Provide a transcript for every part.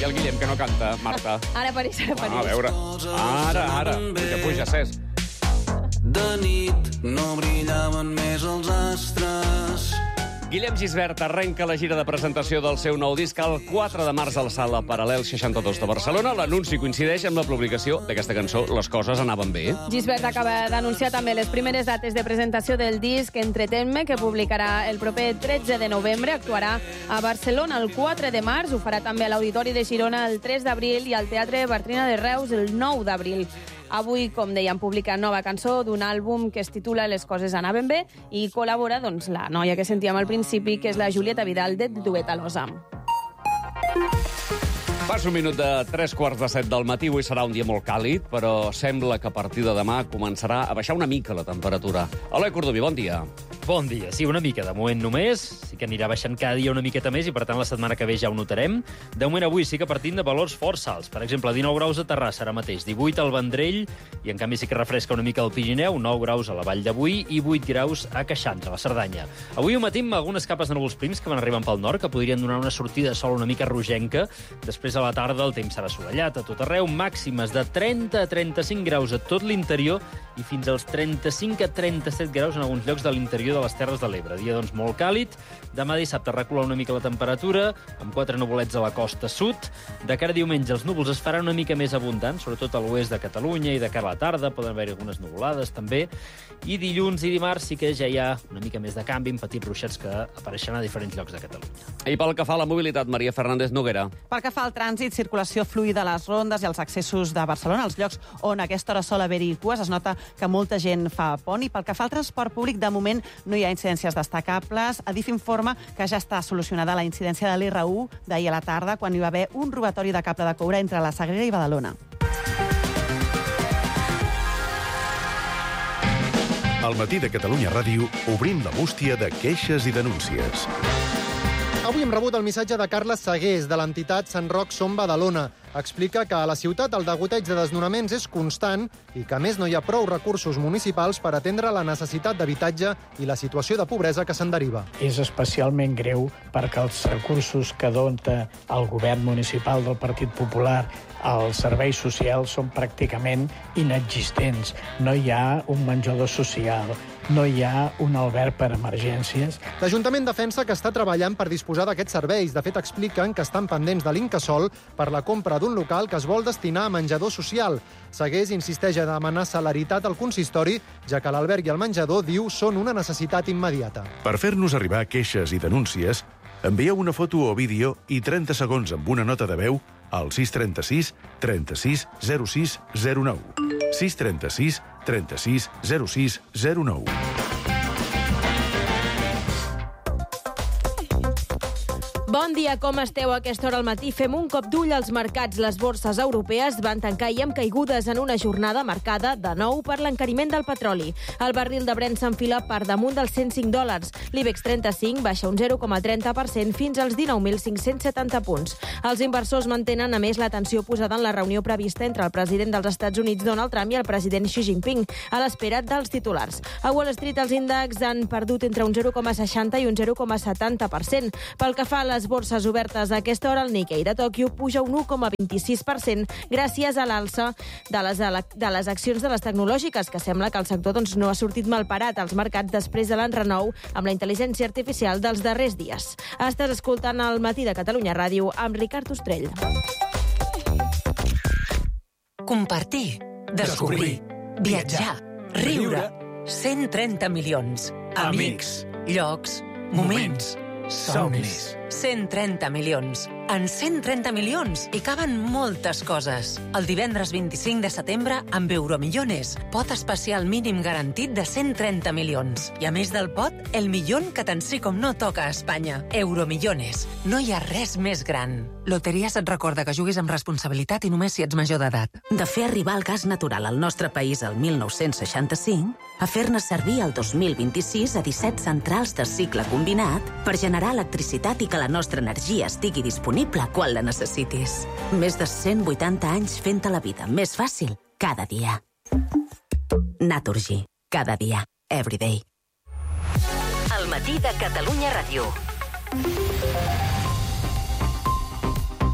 I el Guillem, que no canta, Marta. Ara apareix. A veure. Ara. Puja, Cesc. De nit no brillaven més els astres. Guillem Gisbert arrenca la gira de presentació del seu nou disc el 4 de març al Sala Paral·lel 62 de Barcelona. L'anunci coincideix amb la publicació d'aquesta cançó Les coses anaven bé. Gisbert acaba d'anunciar també les primeres dates de presentació del disc Entretenme, que publicarà el proper 13 de novembre. Actuarà a Barcelona el 4 de març, ho farà també a l'Auditori de Girona el 3 d'abril i al Teatre Bartrina de Reus el 9 d'abril. Avui, com dèiem, publica nova cançó d'un àlbum que es titula Les coses anaven bé i col·labora la noia que sentíem al principi, que és la Julieta Vidal de Duet a l'Osa. Passa un minut de 3:45 del matí. Avui serà un dia molt càlid, però sembla que a partir de demà començarà a baixar una mica la temperatura. Eloi Cordoví, bon dia. Bon dia. Sí, una mica. De moment només. Sí que anirà baixant cada dia una miqueta més i, per tant, la setmana que ve ja ho notarem. De moment, avui sí que partim de valors força alts. Per exemple, 19 graus a Terrassa ara mateix, 18 al Vendrell, i en canvi sí que refresca una mica al Pirineu, 9 graus a la Vall d'Avui i 8 graus a Queixans, a la Cerdanya. Avui ho matí amb algunes capes de núvols prims que van arribant pel nord, que podrien donar una sortida de sol una mica rogenca. Després, a la tarda, el temps serà assolellat a tot arreu, màximes de 30 a 35 graus a tot l'interior i fins als 35 a 37 graus en alguns llocs de l'interior de les Terres de l'Ebre. Dia, doncs, molt càlid. Demà dissabte recula una mica la temperatura, amb 4 nuvolets a la costa sud. De cara a diumenge els núvols es faran una mica més abundants, sobretot a l'oest de Catalunya, i de cara a la tarda poden haver algunes nuvolades també. I dilluns i dimarts sí que ja hi ha una mica més de canvi, amb petits ruixats que apareixeran a diferents llocs de Catalunya. I pel que fa a la mobilitat, Maria Fernández Noguera. Pel que fa al trànsit, circulació fluida a les rondes i als accessos de Barcelona, els llocs on a aquesta hora sol haver-hi cues, es nota que molta gent fa pont. I pel que fa al transport públic, de moment no hi ha incidències destacables. Adif informa que ja està solucionada la incidència de l'R1 d'ahir a la tarda, quan hi va haver un robatori de cable de coure entre la Sagrera i Badalona. Al matí de Catalunya Ràdio obrim la bústia de queixes i denúncies. Avui hem rebut el missatge de Carles Segués, de l'entitat Sant Roc Som Badalona. Explica que a la ciutat el degoteig de desnonaments és constant i que, a més, no hi ha prou recursos municipals per atendre la necessitat d'habitatge i la situació de pobresa que se'n deriva. És especialment greu perquè els recursos que dona el govern municipal del Partit Popular als serveis socials són pràcticament inexistents. No hi ha un menjador social, no hi ha un alberg per emergències. L'Ajuntament defensa que està treballant per disposar d'aquests serveis. De fet, expliquen que estan pendents de l'Incasòl per la compra d'un local que es vol destinar a menjador social. Segués insisteix a demanar celeritat al consistori, ja que l'alberg i el menjador, diu, són una necessitat immediata. Per fer-nos arribar queixes i denúncies, envieu una foto o vídeo i 30 segons amb una nota de veu al 636 36 06 09. 636 36 06 09. Bon dia, com esteu a aquesta hora al matí? Fem un cop d'ull als mercats. Les borses europees van tancar i amb caigudes en una jornada marcada de nou per l'encariment del petroli. El barril de Brent s'enfila per damunt dels $105. L'IBEX 35 baixa un 0,30% fins als 19.570 punts. Els inversors mantenen, a més, l'atenció posada en la reunió prevista entre el president dels Estats Units, Donald Trump, i el president Xi Jinping, a l'espera dels titulars. A Wall Street els índexs han perdut entre un 0,60 i un 0,70%. Pel que fa a les borses obertes a aquesta hora, el Nikkei de Tòquio puja un 1,26% gràcies a l'alça de les accions de les tecnològiques, que sembla que el sector no ha sortit malparat als mercats després de l'enrenou amb la intel·ligència artificial dels darrers dies. Estàs escoltant el Matí de Catalunya Ràdio amb Ricard Ostrell. Compartir, descobrir, viatjar, riure, 130 milions, amics, llocs, moments, somnis. 130 milions. En 130 milions hi caben moltes coses. El divendres 25 de setembre, amb Euromillones, pot especial mínim garantit de 130 milions. I a més del pot, el milió que tant sí com no toca a Espanya. Euromillones. No hi ha res més gran. Loteries et recorda que juguis amb responsabilitat i només si ets major d'edat. De fer arribar el gas natural al nostre país el 1965 a fer-ne servir el 2026 a 17 centrals de cicle combinat per generar electricitat i que la nostra energia estigui disponible quan la necessitis. Més de 180 anys fent-te la vida més fàcil cada dia. Naturgy. Cada dia. Every day. El Matí de Catalunya Ràdio.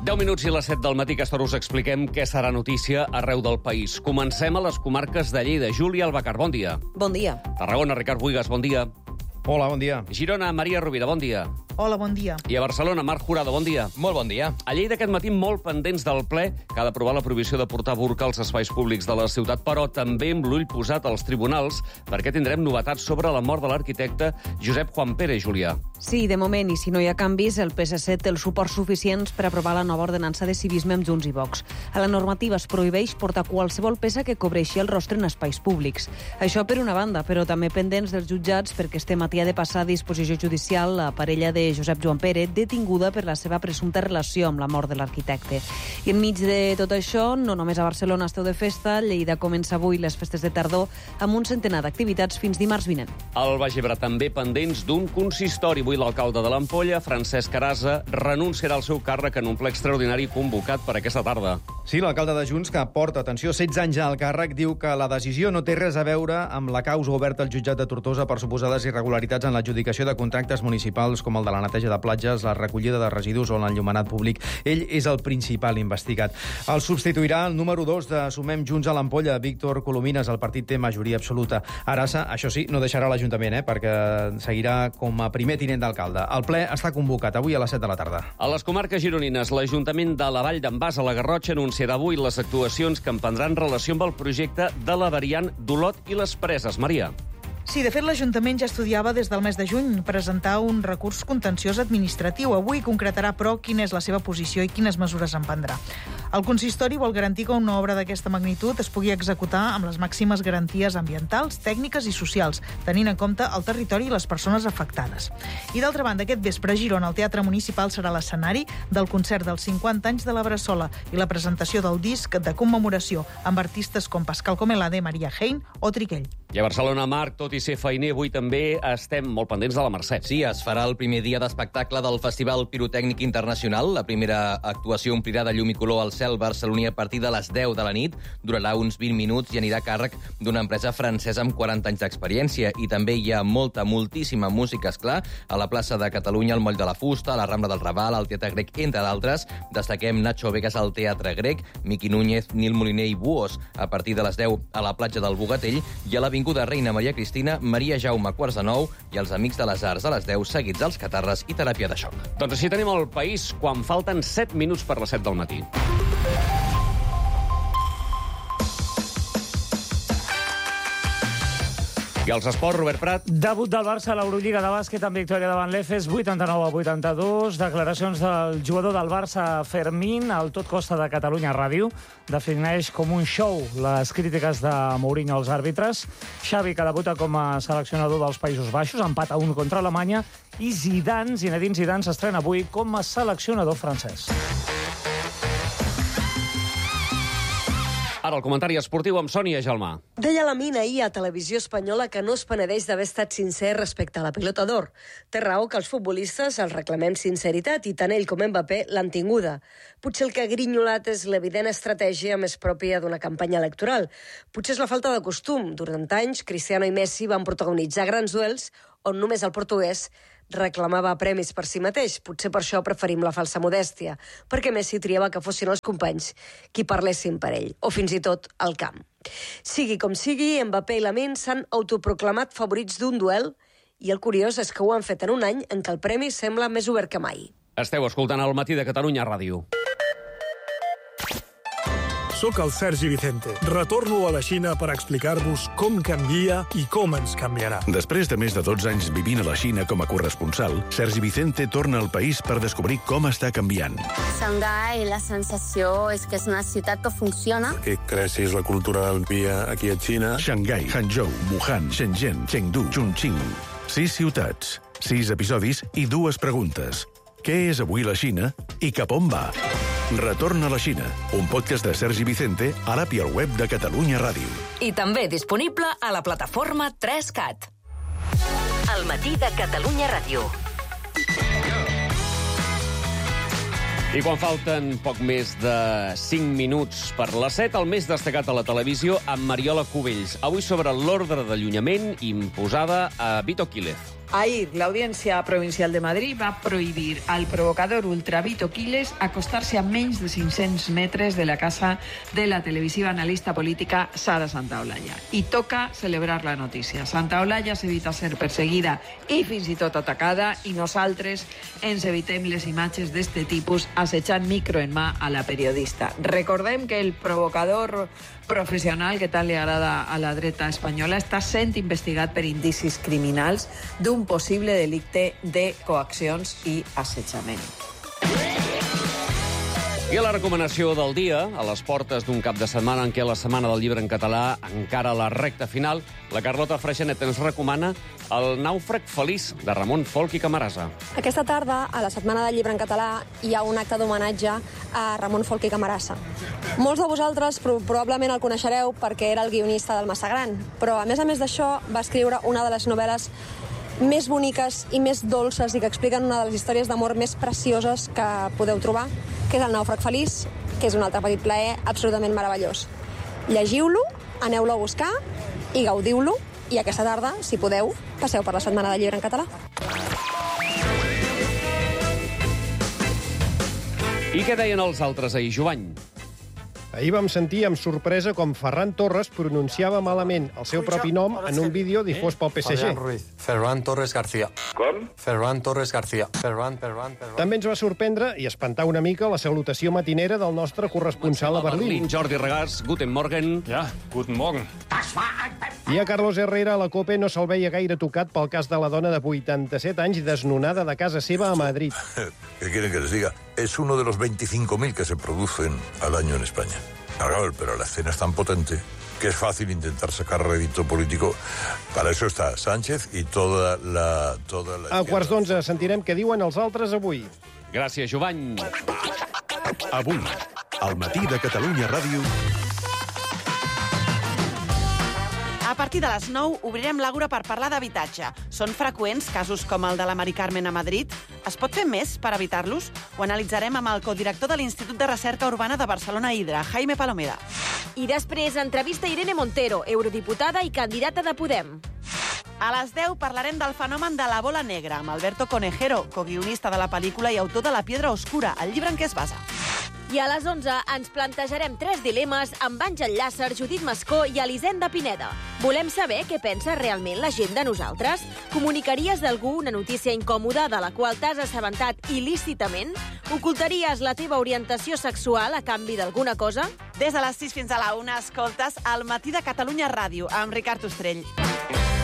10 minuts i les 7 del matí, aquesta hora us expliquem què serà notícia arreu del país. Comencem a les comarques de Lleida. Júlia Albacar, bon dia. Bon dia. Tarragona, Ricard Buigas, bon dia. Hola, bon dia. Girona, Maria Rovira, bon dia. Hola, bon dia. I a Barcelona, Marc Jurado, bon dia. Molt bon dia. A Lleida aquest matí molt pendents del ple que ha d'aprovar la prohibició de portar burca als espais públics de la ciutat, però també amb l'ull posat als tribunals, perquè tindrem novetats sobre la mort de l'arquitecte Josep Juan Pérez, Julià. Sí, de moment, i si no hi ha canvis, el PSC té els suports suficients per aprovar la nova ordenança de civisme amb Junts i Vox. A la normativa es prohibeix portar qualsevol peça que cobreixi el rostre en espais públics. Això per una banda, però també pendents dels jutjats, perquè este matí ha de passar a disposició judicial la parella de Josep Joan Pérez, detinguda per la seva presumpta relació amb la mort de l'arquitecte. I enmig de tot això, no només a Barcelona esteu de festa, Lleida comença avui les festes de tardor amb un centenar d'activitats fins dimarts vinent. Al Baix Ebre també pendents d'un consistori. Avui l'alcalde de l'Ampolla, Francesc Arasa, renunciarà al seu càrrec en un ple extraordinari convocat per aquesta tarda. Sí, l'alcalde de Junts, que porta, atenció, 16 anys ja al càrrec, diu que la decisió no té res a veure amb la causa oberta al jutjat de Tortosa per suposades irregularitats en l'adjudicació de contractes municipals com el de la neteja de platges, la recollida de residus o l'enllumenat públic. Ell és el principal investigat. El substituirà el número 2 de Sumem Junts a l'Ampolla, Víctor Colomines. El partit té majoria absoluta. Arasa, això sí, no deixarà l'Ajuntament, perquè seguirà com a primer tinent d'alcalde. El ple està convocat avui a les 7 de la tarda. A les comarques gironines, l'Ajuntament de la Vall d'en Bas a la Garrotxa anunciarà avui les actuacions que emprendran relació amb el projecte de la variant d'Olot i les Preses. Maria. Sí, de fet, l'Ajuntament ja estudiava des del mes de juny presentar un recurs contenciós administratiu. Avui concretarà, però, quina és la seva posició i quines mesures emprendrà. El consistori vol garantir que una obra d'aquesta magnitud es pugui executar amb les màximes garanties ambientals, tècniques i socials, tenint en compte el territori i les persones afectades. I d'altra banda, aquest vespre a Girona, el Teatre Municipal serà l'escenari del concert dels 50 anys de la Bressola i la presentació del disc de commemoració amb artistes com Pascal Comelade, Maria Hein o Triquell. I a Barcelona, Marc, tot i ser feiner, avui també estem molt pendents de la Mercè. Sí, es farà el primer dia d'espectacle del Festival Pirotècnic Internacional. La primera actuació omplirà de llum i color al cel barceloní a partir de les 10 de la nit. Durarà uns 20 minuts i anirà a càrrec d'una empresa francesa amb 40 anys d'experiència. I també hi ha moltíssima música, esclar, a la plaça de Catalunya, al Moll de la Fusta, a la Rambla del Raval, al Teatre Grec, entre d'altres. Destaquem Nacho Vegas al Teatre Grec, Miqui Núñez, Nil Moliner i Buos a partir de les 10 a la platja del Bogatell i a l'Avinguda Reina Maria Cristina, Maria Jaume, quarts de 9, i els Amics de les Arts a les 10, seguits als Catarres i Teràpia de Xoc. Doncs així tenim el país quan falten 7 minuts per les 7 del matí. I els esports, Robert Prat. Debut del Barça a l'Eurolliga de bàsquet amb victòria davant l'Efes, 89-82. Declaracions del jugador del Barça, Fermín, al Tot Costa de Catalunya Ràdio. Defineix com un show les crítiques de Mourinho als àrbitres. Xavi, que debuta com a seleccionador dels Països Baixos, empat a 1 contra Alemanya. I Zinedine Zidane s'estrena avui com a seleccionador francès. Ara el comentari esportiu amb Sònia Gelmà. Deia Lamine ahir a Televisió Espanyola que no es penedeix d'haver estat sincer respecte a la pilota d'or. Té raó que els futbolistes els reclamem sinceritat i tant ell com Mbappé l'han tinguda. Potser el que ha grinyolat és l'evident estratègia més pròpia d'una campanya electoral. Potser és la falta de costum. Durant anys, Cristiano i Messi van protagonitzar grans duels on només el portuguès reclamava premis per si mateix. Potser per això preferim la falsa modèstia, perquè Messi triava que fossin els companys qui parlessin per ell, o fins i tot al camp. Sigui com sigui, Mbappé i Lamine s'han autoproclamat favorits d'un duel i el curiós és que ho han fet en un any en què el premi sembla més obert que mai. Esteu escoltant el Matí de Catalunya Ràdio. Soc el Sergi Vicente. Retorno a la Xina per explicar-vos com canvia i com ens canviarà. Després de més de 12 anys vivint a la Xina com a corresponsal, Sergi Vicente torna al país per descobrir com està canviant. Xangai, la sensació és que és una ciutat que funciona. Que creixis la cultura del dia aquí a Xina. Xangai, Hangzhou, Wuhan, Shenzhen, Chengdu, Chongqing. 6 ciutats, 6 episodis i 2 preguntes. Què és avui la Xina i cap on va? Retorna a la Xina, un podcast de Sergi Vicente a l'app i al web de Catalunya Ràdio. I també disponible a la plataforma 3CAT. El Matí de Catalunya Ràdio. I quan falten poc més de 5 minuts per les 7, el més destacat a la televisió amb Mariola Cubells. Avui sobre l'ordre d'allunyament imposada a Vito Quílez. Ayer, la Audiencia Provincial de Madrid va prohibir al provocador ultravito Quiles acostarse a menys de 500 metres de la casa de la televisiva analista política Sara Santaolalla. I toca celebrar la notícia. Santaolalla s'evita ser perseguida i fins i tot atacada i nosaltres ens evitem les imatges d'este tipus assetjant micro en mà a la periodista. Recordem que el provocador professional que tant li agrada a la dreta espanyola està sent investigat per indicis criminals d'un possible delicte de coaccions i assetjament. I a la recomanació del dia, a les portes d'un cap de setmana en què la Setmana del Llibre en Català encara a la recta final, la Carlota Freixenet ens recomana El nàufrag feliç, de Ramon Folch i Camarasa. Aquesta tarda, a la Setmana del Llibre en Català, hi ha un acte d'homenatge a Ramon Folch i Camarasa. Molts de vosaltres probablement el coneixereu perquè era el guionista del Massa Gran, però a més d'això va escriure una de les novel·les més boniques i més dolces i que expliquen una de les històries d'amor més precioses que podeu trobar, que és El nàufrag feliç, que és un altre petit plaer absolutament meravellós. Llegiu-lo, aneu-lo a buscar i gaudiu-lo, i aquesta tarda, si podeu, passeu per la Setmana del Llibre en Català. I què deien els altres ahir, Jovany? Ahir vam sentir amb sorpresa com Ferran Torres pronunciava malament el seu propi nom en un vídeo difós pel PSG. Ferran Torres García. Com? Ferran Torres García. Ferran. També ens va sorprendre i espantar una mica la salutació matinera del nostre corresponsal a Berlín. Jordi Regàs, guten Morgen. Ja, guten Morgen. I a Carlos Herrera a la COPE no se'l veia gaire tocat pel cas de la dona de 87 anys desnonada de casa seva a Madrid. ¿Qué quieren que les diga? Es uno de los 25.000 que se producen al año en España. Claro, pero la escena es tan potente que es fácil intentar sacar rédito político. Para eso está Sánchez y toda la A quarts d'11 sentirem què diuen els altres avui. Gràcies, Jovany. Avui, al matí de Catalunya Ràdio... A partir de les 9 obrirem l'Àgora per parlar d'habitatge. Són freqüents casos com el de la Mari Carmen a Madrid? Es pot fer més per evitar-los? Ho analitzarem amb el codirector de l'Institut de Recerca Urbana de Barcelona Hidra, Jaime Palomeda. I després, entrevista a Irene Montero, eurodiputada i candidata de Podem. A les 10 parlarem del fenomen de la bola negra amb Alberto Conejero, coguionista de la pel·lícula i autor de La piedra oscura, el llibre en què es basa. I a les 11 ens plantejarem 3 dilemes amb Àngel Llàcer, Judit Mascó i Elisenda Pineda. Volem saber què pensa realment la gent de nosaltres? Comunicaries d'algú una notícia incòmoda de la qual t'has assabentat il·lícitament? Ocultaries la teva orientació sexual a canvi d'alguna cosa? Des de les 6 fins a la 1 escoltes El matí de Catalunya Ràdio amb Ricard Ostrell.